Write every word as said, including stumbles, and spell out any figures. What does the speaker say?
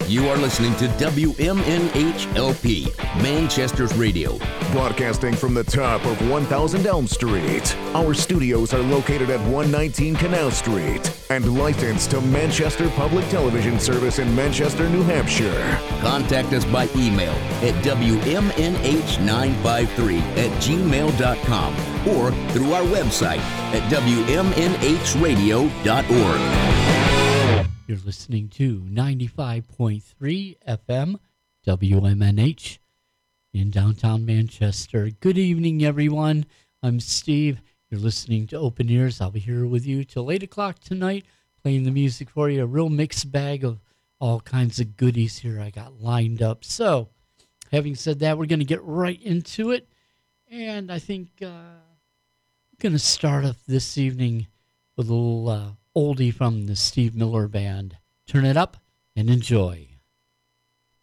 You are listening to W M N H L P, Manchester's radio. Broadcasting from the top of one thousand Elm Street. Our studios are located at one nineteen Canal Street and licensed to Manchester Public Television Service in Manchester, New Hampshire. Contact us by email at W M N H nine five three at gmail dot com or through our website at W M N H radio dot org. You're listening to ninety-five point three F M W M N H in downtown Manchester. Good evening, everyone. I'm Steve. You're listening to Open Ears. I'll be here with you till eight o'clock tonight, playing the music for you. A real mixed bag of all kinds of goodies here I got lined up. So, having said that, we're going to get right into it. And I think uh, we're going to start off this evening with a little uh, oldie from the Steve Miller Band. Turn it up and enjoy.